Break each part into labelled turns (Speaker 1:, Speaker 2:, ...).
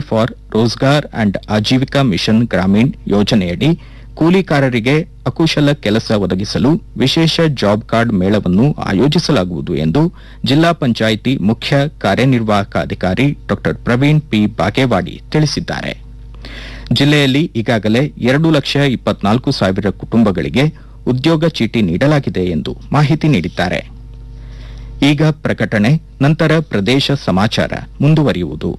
Speaker 1: For Rozgar and Aajeevika mission Gramin ಯೋಜನೆಯಡಿ ಕೂಲಿಕಾರರಿಗೆ ಅಕುಶಲ ಕೆಲಸ ಒದಗಿಸಲು ವಿಶೇಷ ಜಾಬ್ ಕಾರ್ಡ್ ಮೇಳವನ್ನು ಆಯೋಜಿಸಲಾಗುವುದು ಎಂದು ಜಿಲ್ಲಾ ಪಂಚಾಯಿತಿ ಮುಖ್ಯ ಕಾರ್ಯನಿರ್ವಾಹಕ ಅಧಿಕಾರಿ ಡಾ ಪ್ರವೀಣ್ ಪಿ ಬಾಗೇವಾಡಿ ತಿಳಿಸಿದ್ದಾರೆ. ಜಿಲ್ಲೆಯಲ್ಲಿ ಈಗಾಗಲೇ 2,24,000 ಕುಟುಂಬಗಳಿಗೆ ಉದ್ಯೋಗ ಚೀಟಿ ನೀಡಲಾಗಿದೆ ಎಂದು ಮಾಹಿತಿ ನೀಡಿದ್ದಾರೆ. ಈಗ ಪ್ರಕಟಣೆ, ನಂತರ ಪ್ರದೇಶ ಸಮಾಚಾರ ಮುಂದುವರಿಯುವುದು.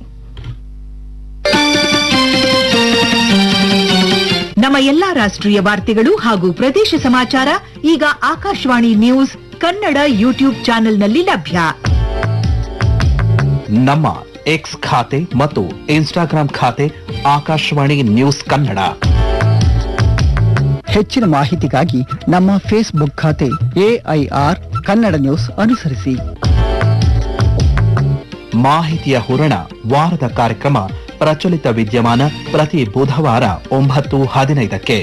Speaker 2: ನಮ್ಮ ಎಲ್ಲಾ ರಾಷ್ಟ್ರೀಯ ವಾರ್ತೆಗಳು ಹಾಗೂ ಪ್ರದೇಶ ಸಮಾಚಾರ ಈಗ ಆಕಾಶವಾಣಿ ನ್ಯೂಸ್ ಕನ್ನಡ ಯೂಟ್ಯೂಬ್ ಚಾನೆಲ್ನಲ್ಲಿ ಲಭ್ಯ.
Speaker 3: ನಮ್ಮ ಎಕ್ಸ್ ಖಾತೆ ಮತ್ತು ಇನ್ಸ್ಟಾಗ್ರಾಂ ಖಾತೆ ಆಕಾಶವಾಣಿ ನ್ಯೂಸ್ ಕನ್ನಡ.
Speaker 4: ಹೆಚ್ಚಿನ ಮಾಹಿತಿಗಾಗಿ ನಮ್ಮ ಫೇಸ್ಬುಕ್ ಖಾತೆ ಎಐಆರ್ ಕನ್ನಡ ನ್ಯೂಸ್ ಅನುಸರಿಸಿ.
Speaker 3: ಮಾಹಿತಿಯ ಹೂರಣ ವಾರದ ಕಾರ್ಯಕ್ರಮ ಪ್ರಚಲಿತ ವಿದ್ಯಮಾನ ಪ್ರತಿ ಬುಧವಾರ 9:15ಕ್ಕೆ.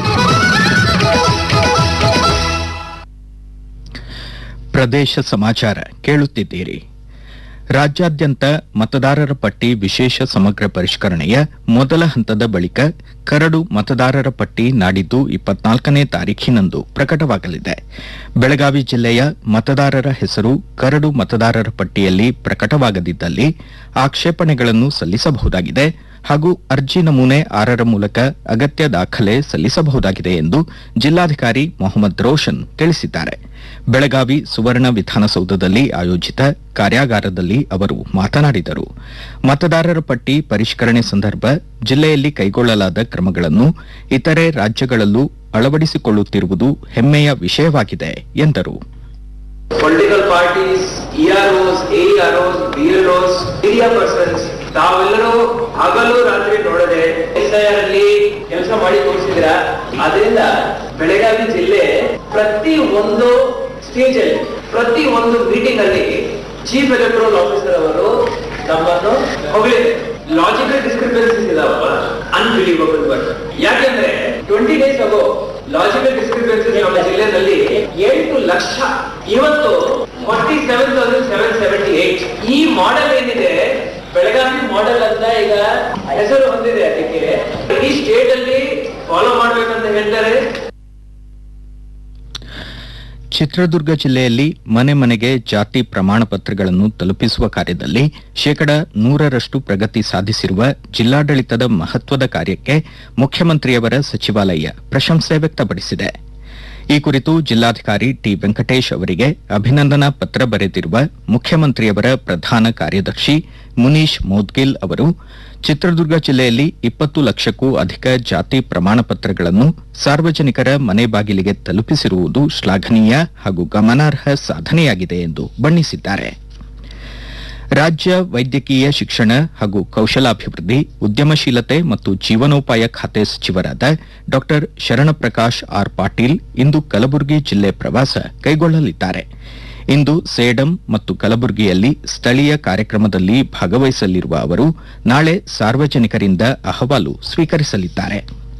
Speaker 1: ಪ್ರದೇಶ ಸಮಾಚಾರ ಕೇಳುತ್ತಿದ್ದೀರಿ. ರಾಜ್ಯಾದ್ಯಂತ ಮತದಾರರ ಪಟ್ಟಿ ವಿಶೇಷ ಸಮಗ್ರ ಪರಿಷ್ಕರಣೆಯ ಮೊದಲ ಹಂತದ ಬಳಿಕ ಕರಡು ಮತದಾರರ ಪಟ್ಟಿ ನಾಡಿದ್ದು 24ನೇ ತಾರೀಖಿನಂದು ಪ್ರಕಟವಾಗಲಿದೆ. ಬೆಳಗಾವಿ ಜಿಲ್ಲೆಯ ಮತದಾರರ ಹೆಸರು ಕರಡು ಮತದಾರರ ಪಟ್ಟಿಯಲ್ಲಿ ಪ್ರಕಟವಾಗದಿದ್ದಲ್ಲಿ ಆಕ್ಷೇಪಣೆಗಳನ್ನು ಸಲ್ಲಿಸಬಹುದಾಗಿದೆ ಹಾಗೂ ಅರ್ಜಿ ನಮೂನೆ 6ರ ಮೂಲಕ ಅಗತ್ಯ ದಾಖಲೆ ಸಲ್ಲಿಸಬಹುದಾಗಿದೆ ಎಂದು ಜಿಲ್ಲಾಧಿಕಾರಿ ಮೊಹಮ್ಮದ್ ರೋಷನ್ ತಿಳಿಸಿದ್ದಾರೆ. ಬೆಳಗಾವಿ ಸುವರ್ಣ ವಿಧಾನಸೌಧದಲ್ಲಿ ಆಯೋಜಿತ ಕಾರ್ಯಾಗಾರದಲ್ಲಿ ಅವರು ಮಾತನಾಡಿದರು. ಮತದಾರರ ಪಟ್ಟಿ ಪರಿಷ್ಕರಣೆ ಸಂದರ್ಭ ಜಿಲ್ಲೆಯಲ್ಲಿ ಕೈಗೊಳ್ಳಲಾದ ಕ್ರಮಗಳನ್ನು ಇತರೆ ರಾಜ್ಯಗಳಲ್ಲೂ ಅಳವಡಿಸಿಕೊಳ್ಳುತ್ತಿರುವುದು ಹೆಮ್ಮೆಯ ವಿಷಯವಾಗಿದೆ ಎಂದರು.
Speaker 5: Political parties, EROs, AEROs, BLOs, media persons ತಾವೆಲ್ಲರೂ ಹಗಲು ರಾತ್ರಿ ನೋಡದೆ ಅಲ್ಲಿ ಕೆಲಸ ಮಾಡಿ ತೋರಿಸಿದ್ರ. ಅದರಿಂದ ಬೆಳಗಾವಿ ಜಿಲ್ಲೆ ಪ್ರತಿ ಒಂದು ಸ್ಟೇಜ್ ಅಲ್ಲಿ, ಪ್ರತಿ ಒಂದು ಮೀಟಿಂಗ್ ಅಲ್ಲಿ ಚೀಫ್ ಎಲೆಕ್ಟೋರಲ್ ಆಫೀಸರ್ ಅವರು ನಮ್ಮನ್ನು ಹೊಗಳಿದೆ. ಲಾಜಿಕಲ್ ಡಿಸ್ಕ್ರಿಪೆನ್ಸೀಸ್ ಇದಾವಲ್ಲ, ಅನ್ಬಿಲೀವಬಲ್. ಬಟ್ ಯಾಕೆಂದ್ರೆ 20 days ago ಲಾಜಿಕಲ್ ಡಿಸ್ಕ್ರಿಪೆನ್ಸೀಸ್ ನಮ್ಮ ಜಿಲ್ಲೆಯಲ್ಲಿ 8 ಲಕ್ಷ, ಇವತ್ತು 47,778. ಈ ಮಾಡೆಲ್ ಏನಿದೆ ಬೆಳಗಾವಿ ಮಾಡೆಲ್ ಅಂತ ಈಗ ಹೆಸರು ಹೊಂದಿದೆ. ಅದಕ್ಕೆ ಈ ಸ್ಟೇಟ್ ಅಲ್ಲಿ ಫಾಲೋ ಮಾಡ್ಬೇಕಂತ ಹೇಳ್ತಾರೆ.
Speaker 1: ಚಿತ್ರದುರ್ಗ ಜಿಲ್ಲೆಯಲ್ಲಿ ಮನೆ ಮನೆಗೆ ಜಾತಿ ಪ್ರಮಾಣ ಪತ್ರಗಳನ್ನು ತಲುಪಿಸುವ ಕಾರ್ಯದಲ್ಲಿ 100% ಪ್ರಗತಿ ಸಾಧಿಸಿರುವ ಜಿಲ್ಲಾಡಳಿತದ ಮಹತ್ವದ ಕಾರ್ಯಕ್ಕೆ ಮುಖ್ಯಮಂತ್ರಿಯವರ ಸಚಿವಾಲಯ ಪ್ರಶಂಸೆ ವ್ಯಕ್ತಪಡಿಸಿದೆ. ಈ ಕುರಿತು ಜಿಲ್ಲಾಧಿಕಾರಿ ಟಿ ವೆಂಕಟೇಶ್ ಅವರಿಗೆ ಅಭಿನಂದನಾ ಪತ್ರ ಬರೆದಿರುವ ಮುಖ್ಯಮಂತ್ರಿಯವರ ಪ್ರಧಾನ ಕಾರ್ಯದರ್ಶಿ ಮುನೀಶ್ ಮೋದ್ಗಿಲ್ ಅವರು ಚಿತ್ರದುರ್ಗ ಜಿಲ್ಲೆಯಲ್ಲಿ 20 ಲಕ್ಷಕ್ಕೂ ಅಧಿಕ ಜಾತಿ ಪ್ರಮಾಣ ಪತ್ರಗಳನ್ನು ಸಾರ್ವಜನಿಕರ ಮನೆ ಬಾಗಿಲಿಗೆ ತಲುಪಿಸಿರುವುದು ಶ್ಲಾಘನೀಯ ಹಾಗೂ ಗಮನಾರ್ಹ ಸಾಧನೆಯಾಗಿದೆ ಎಂದು ಬಣ್ಣಿಸಿದ್ದಾರೆ. ರಾಜ್ಯ ವೈದ್ಯಕೀಯ ಶಿಕ್ಷಣ ಹಾಗೂ ಕೌಶಲಾಭಿವೃದ್ಧಿ, ಉದ್ಯಮಶೀಲತೆ ಮತ್ತು ಜೀವನೋಪಾಯ ಖಾತೆ ಸಚಿವರಾದ ಡಾ ಶರಣಪ್ರಕಾಶ್ ಆರ್ ಪಾಟೀಲ್ ಇಂದು ಕಲಬುರಗಿ ಜಿಲ್ಲೆ ಪ್ರವಾಸ ಕೈಗೊಳ್ಳಲಿದ್ದಾರೆ. ಇಂದು ಸೇಡಂ ಮತ್ತು ಕಲಬುರಗಿಯಲ್ಲಿ ಸ್ಥಳೀಯ ಕಾರ್ಯಕ್ರಮದಲ್ಲಿ ಭಾಗವಹಿಸಲಿರುವ ಅವರು ನಾಳೆ ಸಾರ್ವಜನಿಕರಿಂದ ಅಹವಾಲು ಸ್ವೀಕರಿಸಲಿದ್ದಾರೆ.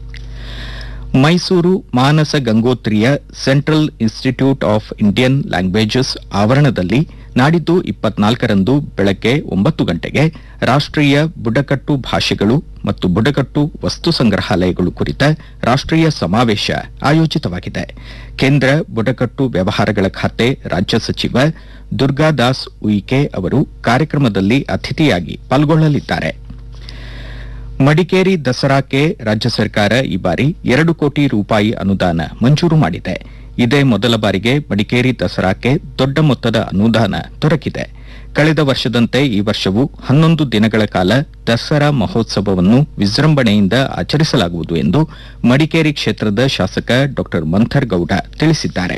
Speaker 1: ಮೈಸೂರು ಮಾನಸ ಗಂಗೋತ್ರಿಯ central institute of Indian languages ಆವರಣದಲ್ಲಿ ನಾಡಿದ್ದು 24ರಂದು ಬೆಳಗ್ಗೆ 9 ಗಂಟೆಗೆ ರಾಷ್ಟ್ರೀಯ ಬುಡಕಟ್ಟು ಭಾಷೆಗಳು ಮತ್ತು ಬುಡಕಟ್ಟು ವಸ್ತು ಸಂಗ್ರಹಾಲಯಗಳು ಕುರಿತ ರಾಷ್ಟ್ರೀಯ ಸಮಾವೇಶ ಆಯೋಜಿತವಾಗಿದೆ. ಕೇಂದ್ರ ಬುಡಕಟ್ಟು ವ್ಯವಹಾರಗಳ ಖಾತೆ ರಾಜ್ಯ ಸಚಿವ ದುರ್ಗಾದಾಸ್ ಉಯಿಕೆ ಅವರು ಕಾರ್ಯಕ್ರಮದಲ್ಲಿ ಅತಿಥಿಯಾಗಿ ಪಾಲ್ಗೊಳ್ಳಲಿದ್ದಾರೆ. ಮಡಿಕೇರಿ ದಸರಾಕ್ಕೆ ರಾಜ್ಯ ಸರ್ಕಾರ ಈ ಬಾರಿ 2 ಕೋಟಿ ರೂಪಾಯಿ ಅನುದಾನ ಮಂಜೂರು ಮಾಡಿದೆ. ಇದೇ ಮೊದಲ ಬಾರಿಗೆ ಮಡಿಕೇರಿ ದಸರಾಕ್ಕೆ ದೊಡ್ಡ ಮೊತ್ತದ ಅನುದಾನ ದೊರಕಿದೆ. ಕಳೆದ ವರ್ಷದಂತೆ ಈ ವರ್ಷವೂ 11 ದಿನಗಳ ಕಾಲ ದಸರಾ ಮಹೋತ್ಸವವನ್ನು ವಿಜೃಂಭಣೆಯಿಂದ ಆಚರಿಸಲಾಗುವುದು ಎಂದು ಮಡಿಕೇರಿ ಕ್ಷೇತ್ರದ ಶಾಸಕ ಡಾ ಮಂಥರ್ ಗೌಡ ತಿಳಿಸಿದ್ದಾರೆ.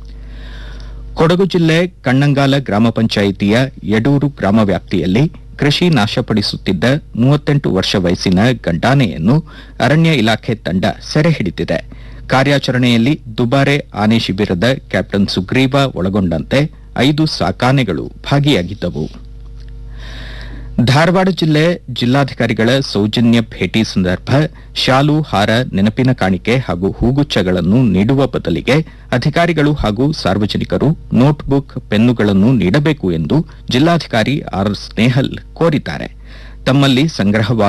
Speaker 1: ಕೊಡಗು ಜಿಲ್ಲೆ ಕಣ್ಣಂಗಾಲ ಗ್ರಾಮ ಪಂಚಾಯಿತಿಯ ಯಡೂರು ಗ್ರಾಮ ವ್ಯಾಪ್ತಿಯಲ್ಲಿ ಕೃಷಿ ನಾಶಪಡಿಸುತ್ತಿದ್ದ 38 ವರ್ಷ ವಯಸ್ಸಿನ ಗಂಡಾನೆಯನ್ನು ಅರಣ್ಯ ಇಲಾಖೆ ತಂಡ ಸೆರೆ ಹಿಡಿದಿದೆ. ಕಾರ್ಯಾಚರಣೆಯಲ್ಲಿ ದುಬಾರೆ ಆನೆ ಶಿಬಿರದ ಕ್ಯಾಪ್ಟನ್ ಸುಗ್ರೀವ ಒಳಗೊಂಡಂತೆ 5 ಸಾಕಾನೆಗಳು ಭಾಗಿಯಾಗಿದ್ದವು. ಧಾರವಾಡ ಜಿಲ್ಲೆ ಜಿಲ್ಲಾಧಿಕಾರಿಗಳ ಸೌಜನ್ಯ ಭೇಟಿ ಸಂದರ್ಭ ಶಾಲು, ಹಾರ, ನೆನಪಿನ ಕಾಣಿಕೆ ಹಾಗೂ ಹೂಗುಚ್ಛಗಳನ್ನು ನೀಡುವ ಬದಲಿಗೆ ಅಧಿಕಾರಿಗಳು ಹಾಗೂ ಸಾರ್ವಜನಿಕರು ನೋಟ್ಬುಕ್, ಪೆನ್ನುಗಳನ್ನು ನೀಡಬೇಕು ಎಂದು ಜಿಲ್ಲಾಧಿಕಾರಿ ಆರ್ ಸ್ನೇಹಲ್ ಕೋರಿದ್ದಾರೆ. ತಮ್ಮಲ್ಲಿ ಸಂಗ್ರಹವಾಗುವ